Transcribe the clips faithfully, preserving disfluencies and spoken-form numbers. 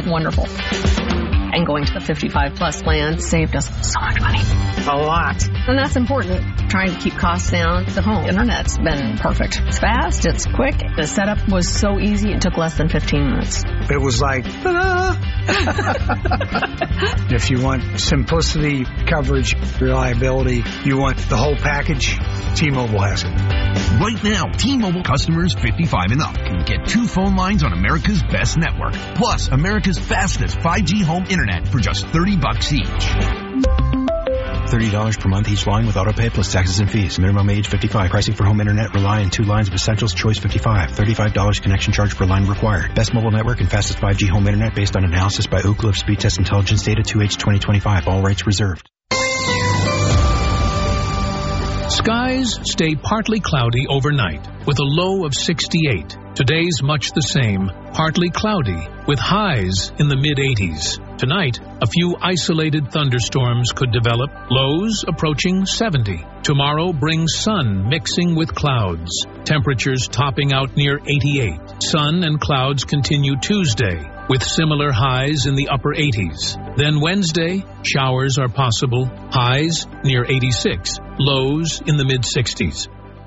been wonderful. And going to the fifty-five plus plan saved us so much money. A lot. And that's important. Trying to keep costs down. The home internet's been perfect. It's fast, it's quick. The setup was so easy, it took less than fifteen minutes. It was like, ta-da! If you want simplicity, coverage, reliability, you want the whole package, T-Mobile has it. Right now, T-Mobile customers fifty-five and up can get two phone lines on America's best network, plus America's fastest five G home internet for just thirty bucks each. thirty dollars per month each line with autopay plus taxes and fees. Minimum age fifty-five. Pricing for home internet rely on two lines of Essentials Choice fifty-five. thirty-five dollars connection charge per line required. Best mobile network and fastest five G home internet based on analysis by Ookla of Speed Test Intelligence data two H twenty twenty-five. All rights reserved. Skies stay partly cloudy overnight with a low of sixty-eight. Today's much the same, partly cloudy with highs in the mid-eighties. Tonight, a few isolated thunderstorms could develop, lows approaching seventy. Tomorrow brings sun mixing with clouds, temperatures topping out near eighty-eight. Sun and clouds continue Tuesday with similar highs in the upper eighties. Then Wednesday, showers are possible, highs near eighty-six, lows in the mid-sixties.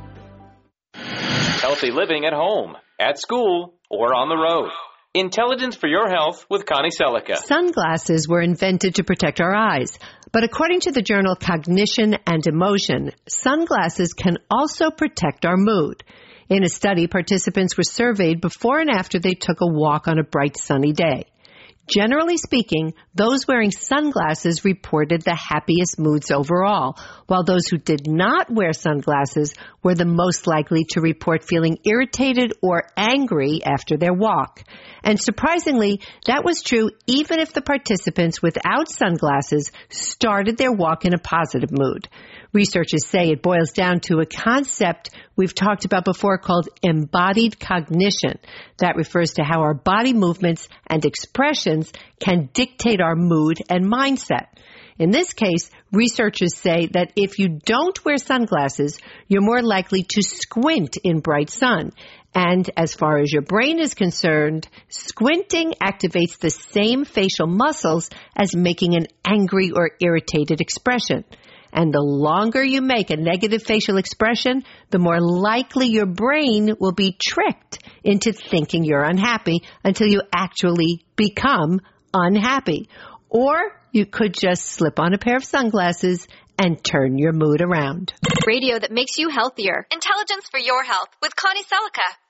Healthy living at home, at school, or on the road. Intelligence for your health with Connie Selica. Sunglasses were invented to protect our eyes. But according to the journal Cognition and Emotion, sunglasses can also protect our mood. In a study, participants were surveyed before and after they took a walk on a bright sunny day. Generally speaking, those wearing sunglasses reported the happiest moods overall, while those who did not wear sunglasses were the most likely to report feeling irritated or angry after their walk. And surprisingly, that was true even if the participants without sunglasses started their walk in a positive mood. Researchers say it boils down to a concept we've talked about before called embodied cognition. That refers to how our body movements and expressions can dictate our mood and mindset. In this case, researchers say that if you don't wear sunglasses, you're more likely to squint in bright sun. And as far as your brain is concerned, squinting activates the same facial muscles as making an angry or irritated expression. And the longer you make a negative facial expression, the more likely your brain will be tricked into thinking you're unhappy until you actually become unhappy. Or you could just slip on a pair of sunglasses and turn your mood around. Radio that makes you healthier. Intelligence for your health with Connie Selica.